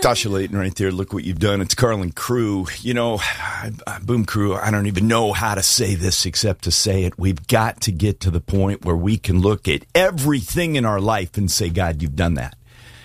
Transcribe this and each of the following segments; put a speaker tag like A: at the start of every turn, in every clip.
A: Tasha Layton right there. Look what you've done. It's Carlin Crew. You know, Boom Crew, I don't even know how to say this except to say it. We've got to get to the point where we can look at everything in our life and say, God, you've done that.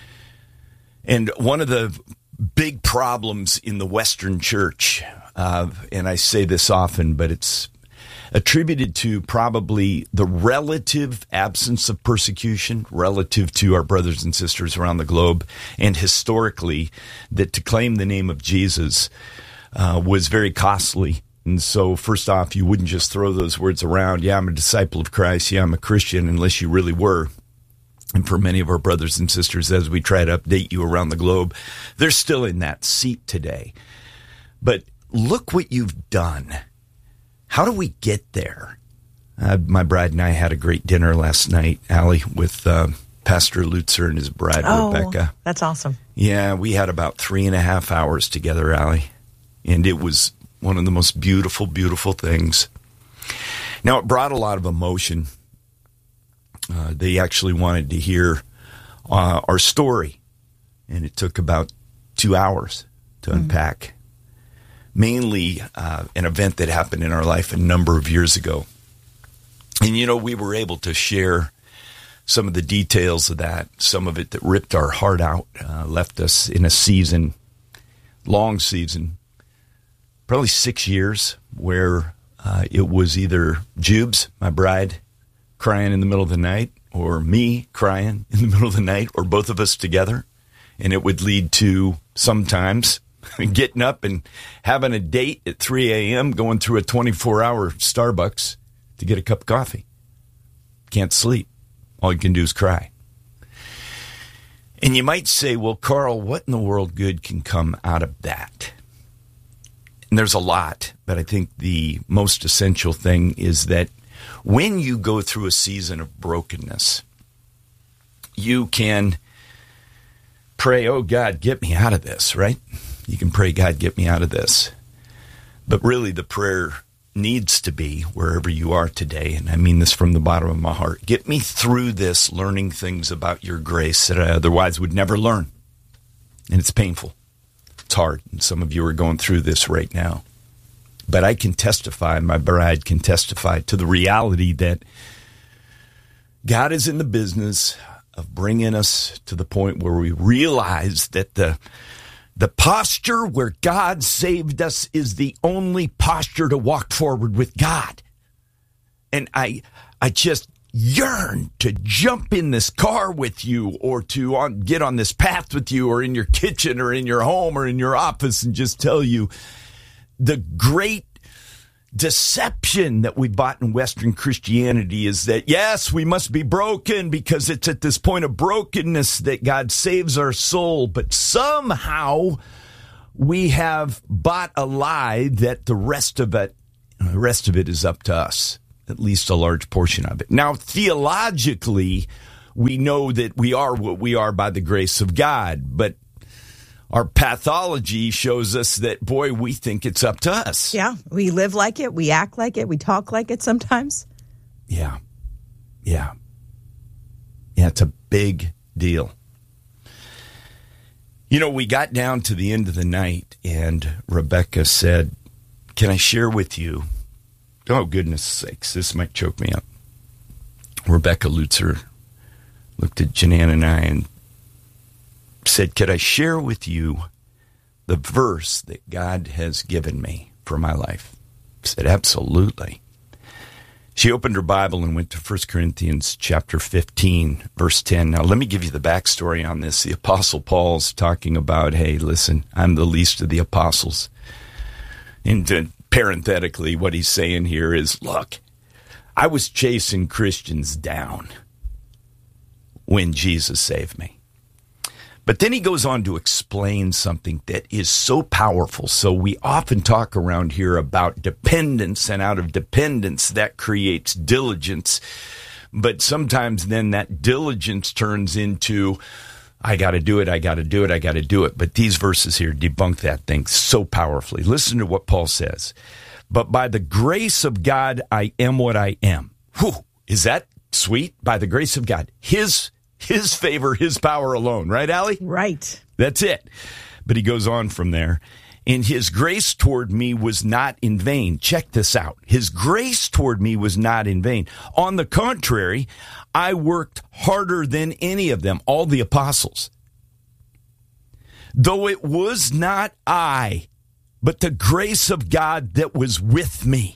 A: And one of the big problems in the Western church, and I say this often, but it's attributed to probably the relative absence of persecution relative to our brothers and sisters around the globe, and historically that to claim the name of Jesus was very costly. And so first off, you wouldn't just throw those words around. Yeah, I'm a disciple of Christ. Yeah, I'm a Christian, unless you really were. And for many of our brothers and sisters, as we try to update you around the globe, they're still in that seat today. But look what you've done. How do we get there? My bride and I had a great dinner last night, Allie, with Pastor Lutzer and his bride, Rebecca.
B: That's awesome.
A: Yeah, we had about 3.5 hours together, Allie. And it was one of the most beautiful, beautiful things. Now, it brought a lot of emotion. They actually wanted to hear our story, and it took about 2 hours to unpack. Mainly an event that happened in our life a number of years ago. And, you know, we were able to share some of the details of that, some of it that ripped our heart out, left us in a season, long season, probably 6 years, where it was either Jubes, my bride, crying in the middle of the night, or me crying in the middle of the night, or both of us together. And it would lead to sometimes getting up and having a date at 3 a.m., going through a 24-hour Starbucks to get a cup of coffee. Can't sleep. All you can do is cry. And you might say, well, Carl, what in the world good can come out of that? And there's a lot, but I think the most essential thing is that when you go through a season of brokenness, you can pray, oh, God, get me out of this, right? You can pray, God, get me out of this. But really the prayer needs to be, wherever you are today, and I mean this from the bottom of my heart, get me through this, learning things about your grace that I otherwise would never learn. And it's painful. It's hard. And some of you are going through this right now. But I can testify, my bride can testify to the reality that God is in the business of bringing us to the point where we realize that the posture where God saved us is the only posture to walk forward with God. And I just yearn to jump in this car with you, or to get on this path with you, or in your kitchen, or in your home, or in your office, and just tell you the great deception that we bought in Western Christianity is that, yes, we must be broken because it's at this point of brokenness that God saves our soul. But somehow we have bought a lie that the rest of it is up to us, at least a large portion of it. Now, theologically, we know that we are what we are by the grace of God, but our pathology shows us that, boy, we think it's up to us.
B: Yeah, we live like it, we act like it, we talk like it sometimes.
A: Yeah, it's a big deal. You know, we got down to the end of the night, and Rebecca said, can I share with you? Oh, goodness sakes, this might choke me up. Rebecca Lutzer looked at Janan and I and said, could I share with you the verse that God has given me for my life? I said, absolutely. She opened her Bible and went to 1 Corinthians chapter 15, verse 10. Now, let me give you the backstory on this. The Apostle Paul's talking about, hey, listen, I'm the least of the apostles. And parenthetically, what he's saying here is, look, I was chasing Christians down when Jesus saved me. But then he goes on to explain something that is so powerful. So we often talk around here about dependence, and out of dependence, that creates diligence. But sometimes then that diligence turns into, I got to do it, I got to do it, I got to do it. But these verses here debunk that thing so powerfully. Listen to what Paul says. But by the grace of God, I am what I am. Whew, is that sweet? By the grace of God. His favor, his power alone. Right, Allie?
B: Right.
A: That's it. But he goes on from there. And his grace toward me was not in vain. Check this out. His grace toward me was not in vain. On the contrary, I worked harder than any of them, all the apostles. Though it was not I, but the grace of God that was with me.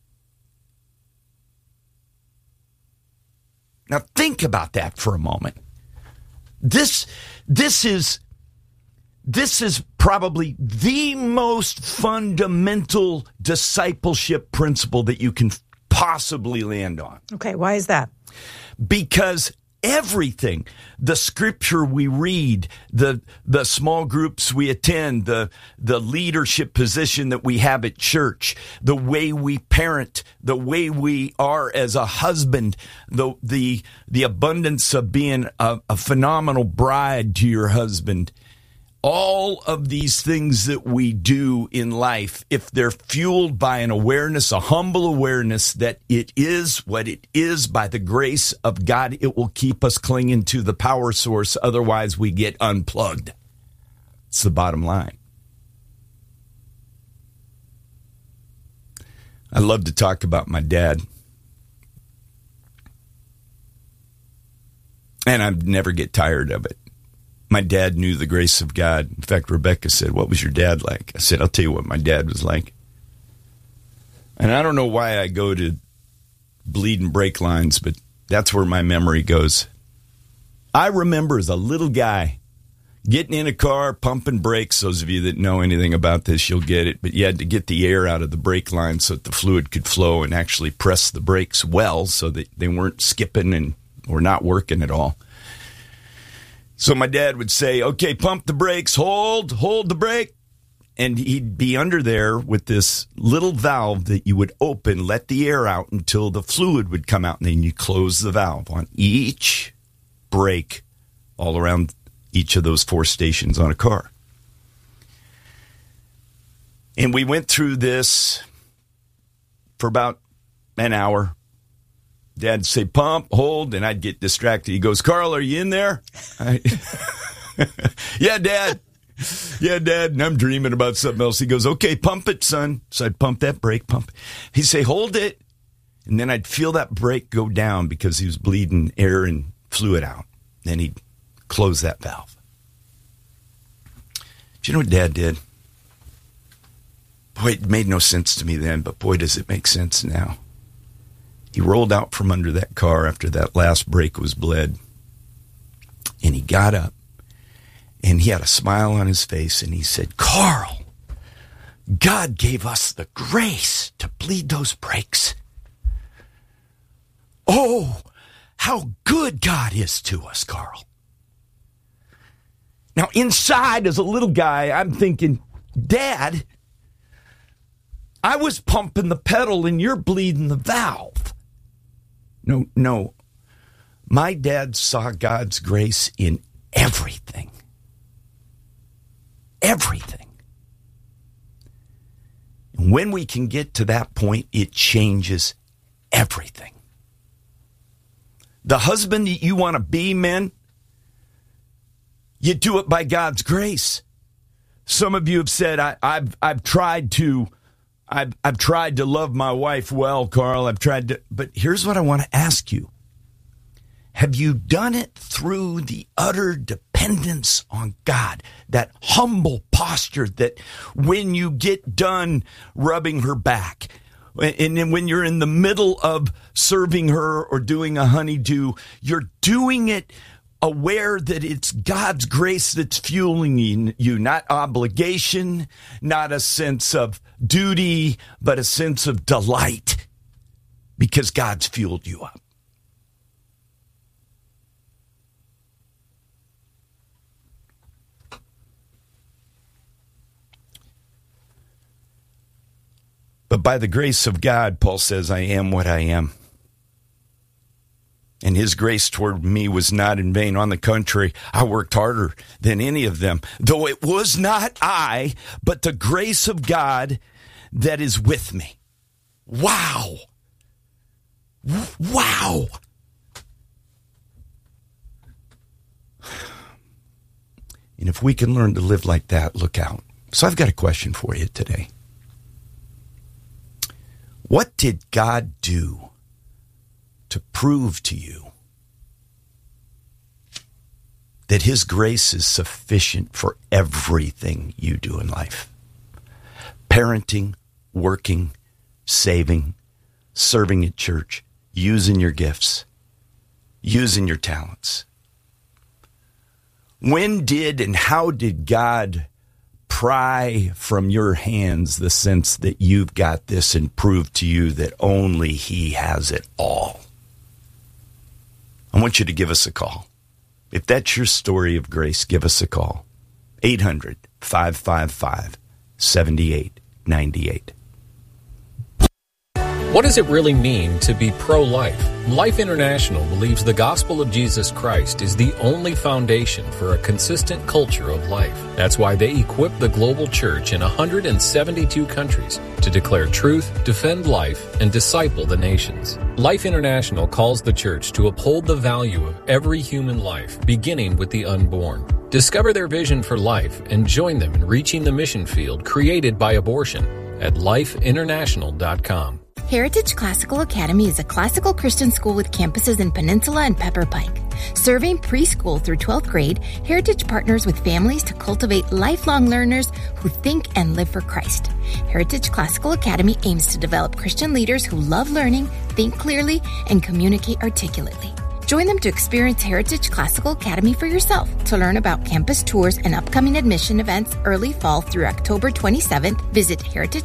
A: Now think about that for a moment. This is probably the most fundamental discipleship principle that you can possibly land on.
B: Okay, why is that?
A: Because everything, the scripture we read, the small groups we attend, the leadership position that we have at church, the way we parent, the way we are as a husband, the abundance of being a phenomenal bride to your husband, all of these things that we do in life, if they're fueled by an awareness, a humble awareness that it is what it is by the grace of God, it will keep us clinging to the power source. Otherwise, we get unplugged. It's the bottom line. I love to talk about my dad. And I never get tired of it. My dad knew the grace of God. In fact, Rebecca said, "What was your dad like?" I said, "I'll tell you what my dad was like." And I don't know why I go to bleed and break lines, but that's where my memory goes. I remember as a little guy getting in a car, pumping brakes. Those of you that know anything about this, you'll get it. But you had to get the air out of the brake line so that the fluid could flow and actually press the brakes well so that they weren't skipping and or not working at all. So my dad would say, "Okay, pump the brakes, hold the brake." And he'd be under there with this little valve that you would open, let the air out until the fluid would come out, and then you close the valve on each brake all around each of those 4 stations on a car. And we went through this for about an hour. Dad'd say, "Pump, hold," and I'd get distracted. He goes, "Carl, are you in there?" Yeah, Dad. Yeah, Dad. And I'm dreaming about something else. He goes, "Okay, pump it, son." So I'd pump that brake, pump. He'd say, "Hold it." And then I'd feel that brake go down because he was bleeding air and fluid out. Then he'd close that valve. Do you know what Dad did? Boy, it made no sense to me then, but boy, does it make sense now. He rolled out from under that car after that last brake was bled. And he got up. And he had a smile on his face. And he said, "Carl, God gave us the grace to bleed those brakes. Oh, how good God is to us, Carl." Now, inside, as a little guy, I'm thinking, "Dad, I was pumping the pedal and you're bleeding the valve." No. My dad saw God's grace in everything. Everything. And when we can get to that point, it changes everything. The husband that you want to be, men, you do it by God's grace. Some of you have said, I've tried to love my wife well, Carl. But here's what I want to ask you. Have you done it through the utter dependence on God? That humble posture that when you get done rubbing her back, and then when you're in the middle of serving her or doing a honeydew, you're doing it aware that it's God's grace that's fueling you, not obligation, not a sense of duty, but a sense of delight because God's fueled you up. But by the grace of God, Paul says, I am what I am. And his grace toward me was not in vain. On the contrary, I worked harder than any of them. Though it was not I, but the grace of God that is with me. Wow. Wow. And if we can learn to live like that, look out. So I've got a question for you today. What did God do to prove to you that his grace is sufficient for everything you do in life? Parenting, working, saving, serving at church, using your gifts, using your talents. When did and how did God pry from your hands the sense that you've got this and prove to you that only he has it all? I want you to give us a call. If that's your story of grace, give us a call. 800-555-7898.
C: What does it really mean to be pro-life? Life International believes the gospel of Jesus Christ is the only foundation for a consistent culture of life. That's why they equip the global church in 172 countries to declare truth, defend life, and disciple the nations. Life International calls the church to uphold the value of every human life, beginning with the unborn. Discover their vision for life and join them in reaching the mission field created by abortion at lifeinternational.com.
D: Heritage Classical Academy is a classical Christian school with campuses in Peninsula and Pepper Pike. Serving preschool through 12th grade, Heritage partners with families to cultivate lifelong learners who think and live for Christ. Heritage Classical Academy aims to develop Christian leaders who love learning, think clearly, and communicate articulately. Join them to experience Heritage Classical Academy for yourself. To learn about campus tours and upcoming admission events early fall through October 27th, visit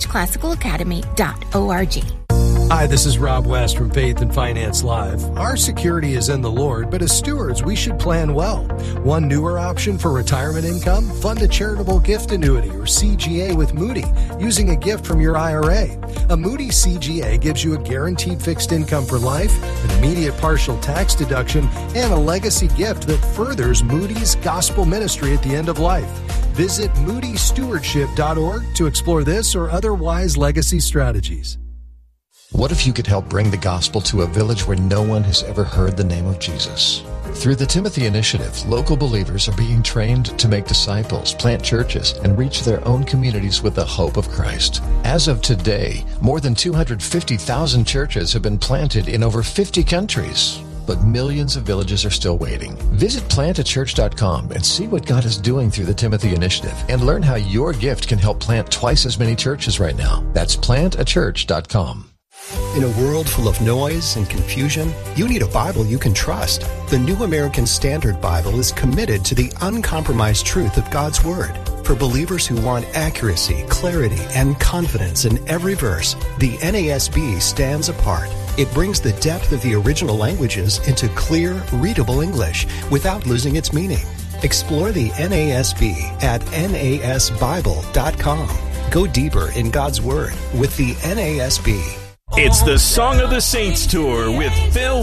D: heritageclassicalacademy.org.
E: Hi, this is Rob West from Faith and Finance Live. Our security is in the Lord, but as stewards, we should plan well. One newer option for retirement income? Fund a charitable gift annuity or CGA with Moody using a gift from your IRA. A Moody CGA gives you a guaranteed fixed income for life, an immediate partial tax deduction, and a legacy gift that furthers Moody's gospel ministry at the end of life. Visit moodystewardship.org to explore this or other wise legacy strategies.
F: What if you could help bring the gospel to a village where no one has ever heard the name of Jesus? Through the Timothy Initiative, local believers are being trained to make disciples, plant churches, and reach their own communities with the hope of Christ. As of today, more than 250,000 churches have been planted in over 50 countries. But millions of villages are still waiting. Visit plantachurch.com and see what God is doing through the Timothy Initiative and learn how your gift can help plant twice as many churches right now. That's plantachurch.com.
G: In a world full of noise and confusion, you need a Bible you can trust. The New American Standard Bible is committed to the uncompromised truth of God's Word. For believers who want accuracy, clarity, and confidence in every verse, the NASB stands apart. It brings the depth of the original languages into clear, readable English without losing its meaning. Explore the NASB at nasbible.com. Go deeper in God's Word with the NASB.
H: It's the Song of the Saints Tour with Phil